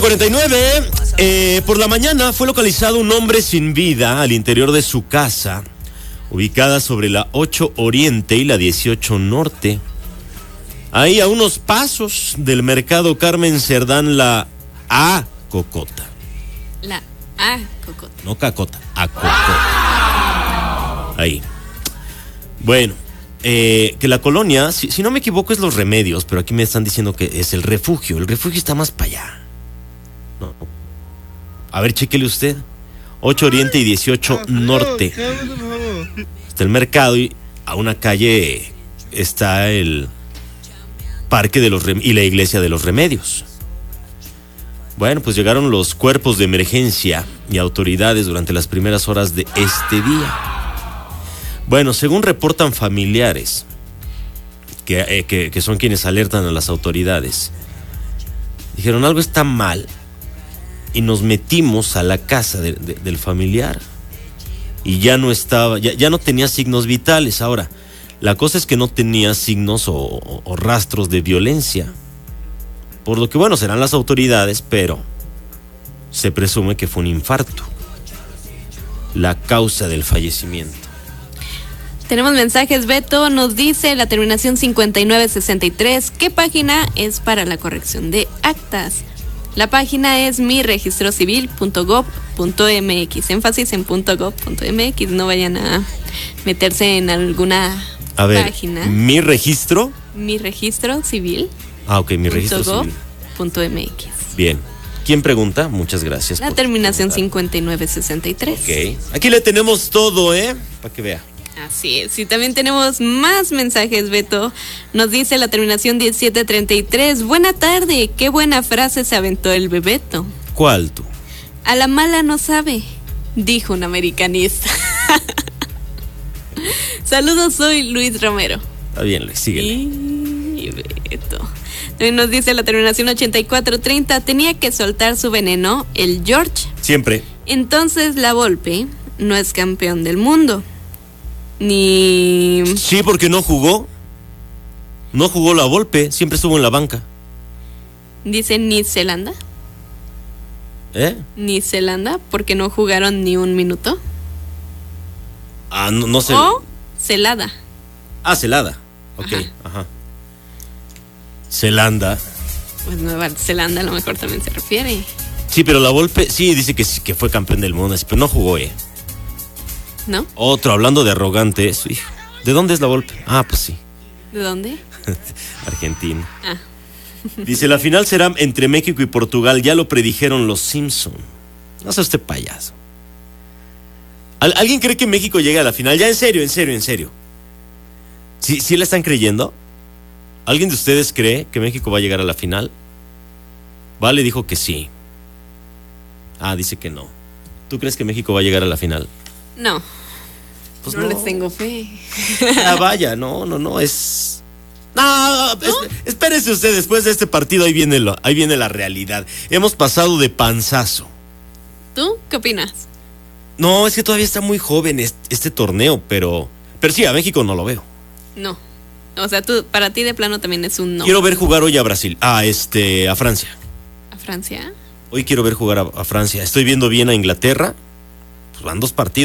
49, por la mañana fue localizado un hombre sin vida al interior de su casa, ubicada sobre la 8 Oriente y la 18 Norte. Ahí a unos pasos del mercado Carmen Cerdán, la A Cocota. La A Cocota. No Cacota, A Cocota. Ahí. Bueno, que la colonia, si no me equivoco, es Los Remedios, pero aquí me están diciendo que es el Refugio. El Refugio está más para allá. No. A ver, chéquele usted. 8 Oriente y 18 Norte. Está el mercado y a una calle está el Parque de los y la Iglesia de los Remedios. Bueno, pues llegaron los cuerpos de emergencia y autoridades durante las primeras horas de este día. Bueno, según reportan familiares, que son quienes alertan a las autoridades, dijeron algo está mal y nos metimos a la casa del familiar y ya no estaba, ya no tenía signos vitales. Ahora, la cosa es que no tenía signos o rastros de violencia, por lo que bueno, serán las autoridades, pero se presume que fue un infarto la causa del fallecimiento. Tenemos mensajes. Beto nos dice la terminación 5963. ¿Qué página es para la corrección de actas? La página es miregistrocivil.gov.mx. Énfasis en .gov.mx. No vayan a meterse en alguna página. ¿Mi registro? Mi registro civil. Ok, mi registro civil. .mx. Bien. ¿Quién pregunta? Muchas gracias. La terminación 5963. Ok. Aquí le tenemos todo, para que vea. Así es, y también tenemos más mensajes, Beto. Nos dice la terminación 1733. Buena tarde, qué buena frase se aventó el Bebeto. ¿Cuál tú? A la mala no sabe, dijo un americanista. Saludos, soy Luis Romero. Está bien, Luis, síguele. Y Beto. También nos dice la terminación 8430. Tenía que soltar su veneno, el George. Siempre. Entonces la Volpe no es campeón del mundo. Ni... Sí, porque no jugó. No jugó la Volpe, siempre estuvo en la banca. Dice Ni Zelanda. Ni Zelanda, porque no jugaron ni un minuto. No sé. O Celada. Celada. Ok, ajá. Zelanda. Pues Nueva Zelanda a lo mejor también se refiere. Sí, pero la Volpe, sí, dice que fue campeón del mundo, pero no jugó, ¿No? Otro, hablando de arrogante, su hijo. ¿De dónde es la Volpe? Pues sí. ¿De dónde? Argentina. Dice, la final será entre México y Portugal, ya lo predijeron los Simpson. No sea usted payaso. ¿Alguien cree que México llegue a la final? Ya, en serio. ¿Sí la están creyendo? ¿Alguien de ustedes cree que México va a llegar a la final? Vale dijo que sí. Dice que no. ¿Tú crees que México va a llegar a la final? No. Pues no les tengo fe. Vaya, no, es... No, espérese usted, después de este partido ahí viene la realidad. Hemos pasado de panzazo. ¿Tú qué opinas? No, es que todavía está muy joven este torneo, pero sí, a México no lo veo. No. O sea, para ti de plano también es un no. Quiero ver jugar hoy a Brasil, a Francia. ¿A Francia? Hoy quiero ver jugar a Francia. Estoy viendo bien a Inglaterra. Pues van 2 partidos.